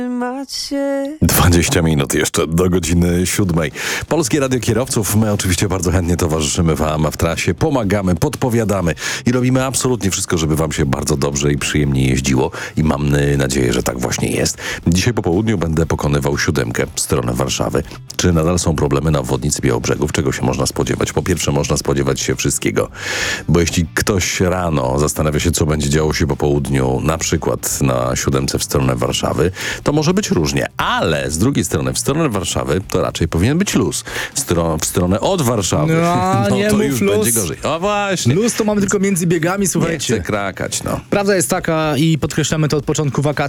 20 minut jeszcze do godziny 7. Polskie Radio Kierowców. My oczywiście bardzo chętnie towarzyszymy wam w trasie, pomagamy, podpowiadamy i robimy absolutnie wszystko, żeby wam się bardzo dobrze i przyjemnie jeździło i mam nadzieję, że tak właśnie jest. Dzisiaj po południu będę pokonywał 7 w stronę Warszawy. Czy nadal są problemy na obwodnicy Białobrzegów? Czego się można spodziewać? Po pierwsze, można spodziewać się wszystkiego, bo jeśli ktoś rano zastanawia się, co będzie działo się po południu, na przykład na 7 w stronę Warszawy, to może być różnie, ale z drugiej strony w stronę Warszawy to raczej powinien być luz. W stronę od Warszawy, nie to mów już luz. będzie gorzej. O właśnie. Luz to mamy tylko między biegami, Nie słuchajcie. chcę krakać, no. Prawda jest taka i podkreślamy to od początku wakacji.